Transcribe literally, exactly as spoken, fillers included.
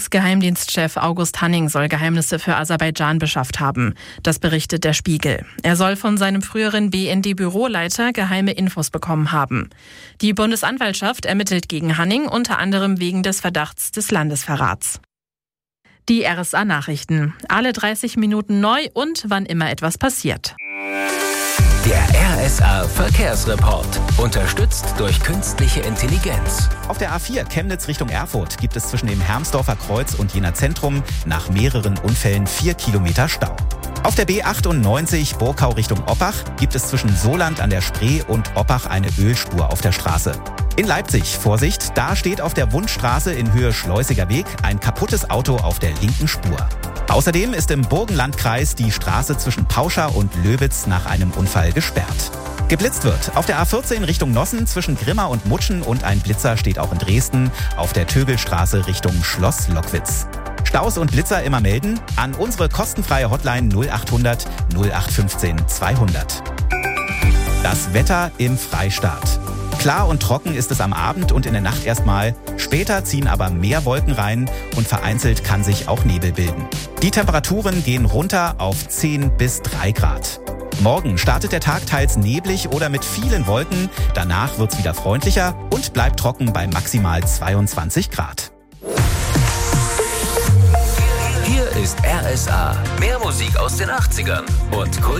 Ex-Geheimdienstchef August Hanning soll Geheimnisse für Aserbaidschan beschafft haben. Das berichtet der Spiegel. Er soll von seinem früheren B N D-Büroleiter geheime Infos bekommen haben. Die Bundesanwaltschaft ermittelt gegen Hanning unter anderem wegen des Verdachts des Landesverrats. Die R S A-Nachrichten. Alle dreißig Minuten neu und wann immer etwas passiert. Der R S A-Verkehrsreport. Unterstützt durch künstliche Intelligenz. Auf der A vier Chemnitz Richtung Erfurt gibt es zwischen dem Hermsdorfer Kreuz und Jena Zentrum nach mehreren Unfällen vier Kilometer Stau. Auf der B achtundneunzig Burkau Richtung Oppach gibt es zwischen Soland an der Spree und Oppach eine Ölspur auf der Straße. In Leipzig, Vorsicht, da steht auf der Wundstraße in Höhe Schleusiger Weg ein kaputtes Auto auf der linken Spur. Außerdem ist im Burgenlandkreis die Straße zwischen Pauscha und Löbitz nach einem Unfall gesperrt. Geblitzt wird auf der A vierzehn Richtung Nossen zwischen Grimma und Mutschen und ein Blitzer steht auch in Dresden auf der Tögelstraße Richtung Schloss Lockwitz. Staus und Blitzer immer melden an unsere kostenfreie Hotline null achthundert null acht fünfzehn zweihundert. Das Wetter im Freistaat. Klar und trocken ist es am Abend und in der Nacht erstmal. Später ziehen aber mehr Wolken rein und vereinzelt kann sich auch Nebel bilden. Die Temperaturen gehen runter auf zehn bis drei Grad. Morgen startet der Tag teils neblig oder mit vielen Wolken. Danach wird's wieder freundlicher und bleibt trocken bei maximal zweiundzwanzig Grad. Hier ist R S A. Mehr Musik aus den achtzigern und Kult.